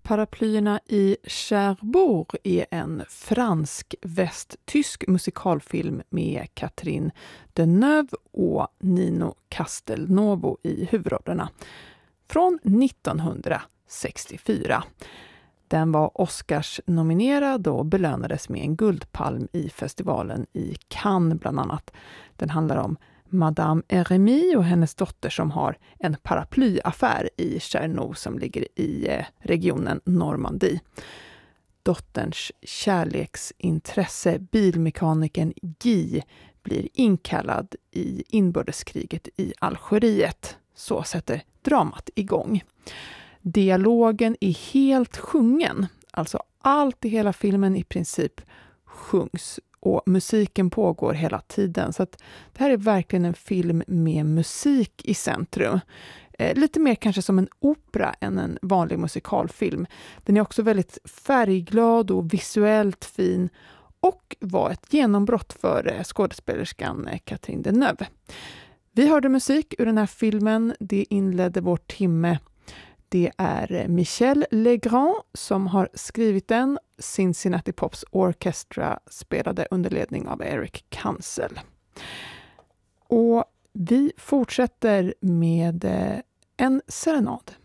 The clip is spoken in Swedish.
Paraplyerna i Cherbourg är en fransk-västtysk musikalfilm med Catherine Deneuve och Nino Castelnuovo i huvudrollerna från 1964. Den var Oscars-nominerad och belönades med en guldpalm i festivalen i Cannes bland annat. Den handlar om Madame Eremi och hennes dotter som har en paraplyaffär i Chernow som ligger i regionen Normandie. Dotterns kärleksintresse, bilmekanikern Guy, blir inkallad i inbördeskriget i Algeriet. Så sätter dramat igång. Dialogen är helt sjungen, alltså allt i hela filmen i princip sjungs. Och musiken pågår hela tiden. Så att det här är verkligen en film med musik i centrum. Lite mer kanske som en opera än en vanlig musikalfilm. Den är också väldigt färgglad och visuellt fin. Och var ett genombrott för skådespelerskan Catherine Deneuve. Vi hörde musik ur den här filmen. Det inledde vår timme. Det är Michel Legrand som har skrivit den. Cincinnati Pops Orchestra spelade under ledning av Eric Kansel. Och vi fortsätter med en serenad.